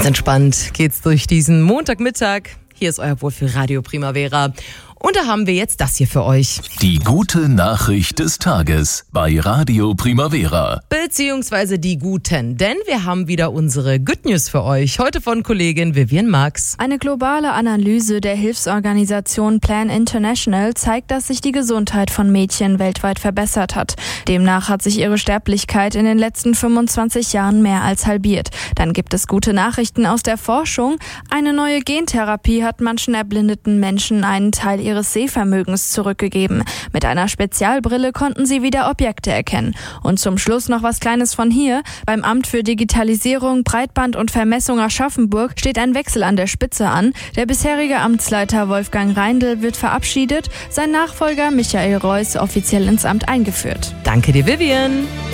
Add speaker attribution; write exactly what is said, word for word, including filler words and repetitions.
Speaker 1: Ganz entspannt geht's durch diesen Montagmittag. Hier ist euer Wohlfühl Radio Primavera. Und da haben wir jetzt das hier für euch.
Speaker 2: Die gute Nachricht des Tages bei Radio Primavera.
Speaker 1: Beziehungsweise die guten, denn wir haben wieder unsere Good News für euch. Heute von Kollegin Vivian Marx.
Speaker 3: Eine globale Analyse der Hilfsorganisation Plan International zeigt, dass sich die Gesundheit von Mädchen weltweit verbessert hat. Demnach hat sich ihre Sterblichkeit in den letzten fünfundzwanzig Jahren mehr als halbiert. Dann gibt es gute Nachrichten aus der Forschung. Eine neue Gentherapie hat manchen erblindeten Menschen einen Teil ihres Sehvermögens zurückgegeben. Mit einer Spezialbrille konnten sie wieder Objekte erkennen. Und zum Schluss noch was Kleines von hier. Beim Amt für Digitalisierung, Breitband und Vermessung Aschaffenburg steht ein Wechsel an der Spitze an. Der bisherige Amtsleiter Wolfgang Reindl wird verabschiedet, sein Nachfolger Michael Reuss offiziell ins Amt eingeführt.
Speaker 1: Danke dir, Vivian.